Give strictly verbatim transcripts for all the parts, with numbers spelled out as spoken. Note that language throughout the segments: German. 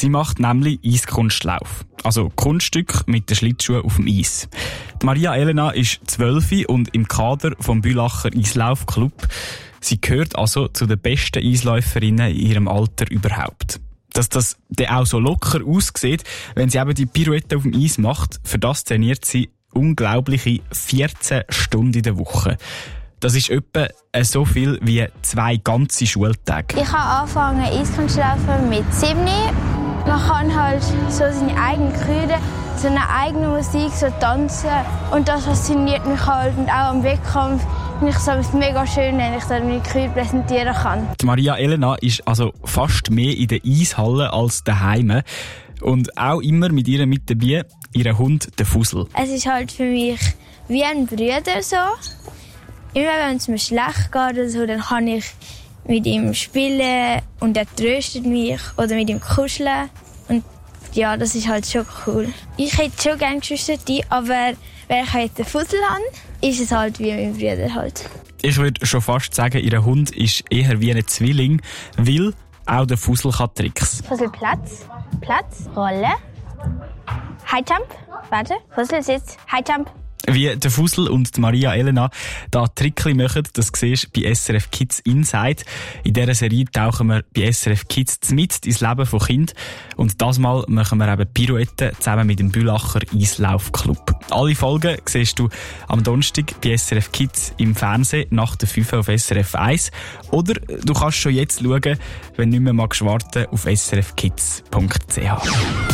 Sie macht nämlich Eiskunstlauf. Also Kunststück mit den Schlittschuhen auf dem Eis. Die Maria Elena ist zwölf und im Kader vom Bülacher Eislaufclub. Sie gehört also zu den besten Eisläuferinnen in ihrem Alter überhaupt. Dass das dann auch so locker aussieht, wenn sie eben die Pirouette auf dem Eis macht, für das trainiert sie unglaubliche vierzehn Stunden in der Woche. Das ist etwa so viel wie zwei ganze Schultage. Ich habe angefangen Eiskunstlaufen mit sieben. Man kann halt so seine eigene Kräuter, so eine eigene Musik, so tanzen. Und das fasziniert mich halt. Und auch am Wettkampf finde ich es mega schön, wenn ich dann meine Kräuter präsentieren kann. Die Maria Elena ist also fast mehr in der Eishalle als daheim. Und auch immer mit ihr mit dabei, ihr Hund, der Fussel. Es ist halt für mich wie ein Bruder so. Immer wenn es mir schlecht geht oder so, dann kann ich mit ihm spielen und er tröstet mich oder mit ihm kuscheln. Und ja, das ist halt schon cool. Ich hätte schon gerne Geschwister, aber wenn ich halt den Fussel habe, ist es halt wie mein Bruder halt. Ich würde schon fast sagen, ihr Hund ist eher wie ein Zwilling, weil auch der Fussel kann Tricks. Fussel Platz, Platz, Rolle, High Jump, warte, Fussel sitzt, High Jump. Wie der Fussel und die Maria Elena da Trickli machen, das siehst du bei S R F Kids Inside. In dieser Serie tauchen wir bei S R F Kids mit ins Leben von Kindern. Und das Mal machen wir eben Pirouetten zusammen mit dem Bülacher Eislaufclub. Alle Folgen siehst du am Donnerstag bei S R F Kids im Fernsehen nach der fünf auf S R F eins. Oder du kannst schon jetzt schauen, wenn du nicht mehr magst warten, auf s r f kids punkt c h.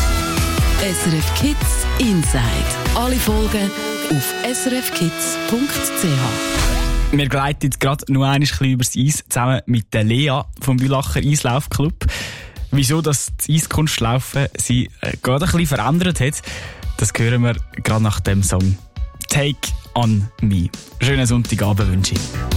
S R F Kids Inside. Alle Folgen auf s r f kids punkt c h. Wir gleiten jetzt gerade noch ein bisschen übers Eis zusammen mit der Lea vom Bülacher Eislaufclub. Wieso das Eiskunstlaufen sie äh, gerade ein bisschen verändert hat, das hören wir gerade nach dem Song Take on Me. Schönen Sonntagabend wünsche ich.